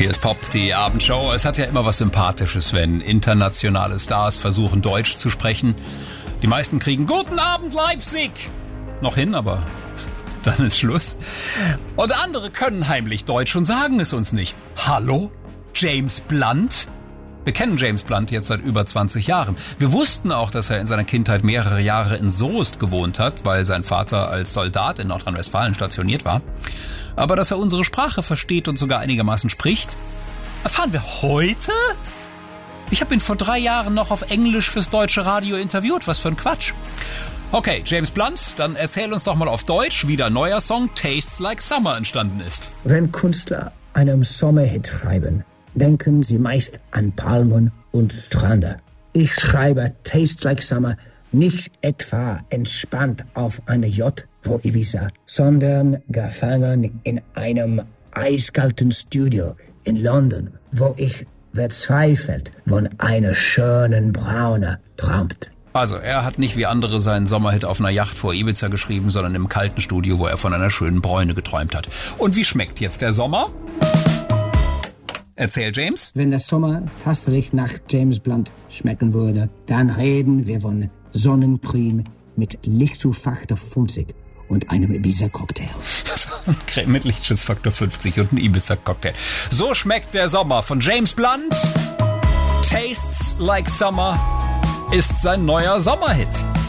Hier ist Pop, die Abendshow. Es hat ja immer was Sympathisches, wenn internationale Stars versuchen, Deutsch zu sprechen. Die meisten kriegen Guten Abend, Leipzig! Noch hin, aber dann ist Schluss. Und andere können heimlich Deutsch und sagen es uns nicht. Hallo? James Blunt? Wir kennen James Blunt jetzt seit über 20 Jahren. Wir wussten auch, dass er in seiner Kindheit mehrere Jahre in Soest gewohnt hat, weil sein Vater als Soldat in Nordrhein-Westfalen stationiert war. Aber dass er unsere Sprache versteht und sogar einigermaßen spricht, erfahren wir heute? Ich habe ihn vor 3 Jahren noch auf Englisch fürs deutsche Radio interviewt. Was für ein Quatsch. Okay, James Blunt, dann erzähl uns doch mal auf Deutsch, wie der neuer Song Tastes Like Summer entstanden ist. Wenn Künstler einen Sommerhit schreiben, denken sie meist an Palmen und Strände. Ich schreibe Tastes Like Summer nicht etwa entspannt auf einer Yacht vor Ibiza, sondern gefangen in einem eiskalten Studio in London, wo ich verzweifelt von einer schönen Braune träumt. Also, er hat nicht wie andere seinen Sommerhit auf einer Yacht vor Ibiza geschrieben, sondern im kalten Studio, wo er von einer schönen Bräune geträumt hat. Und wie schmeckt jetzt der Sommer? Erzähl, James. Wenn der Sommer tatsächlich nach James Blunt schmecken würde, dann reden wir von Sonnencreme mit Lichtschutzfaktor 50 und einem Ibiza-Cocktail. Creme mit Lichtschutzfaktor 50 und ein Ibiza-Cocktail. So schmeckt der Sommer von James Blunt. Tastes Like Summer ist sein neuer Sommerhit.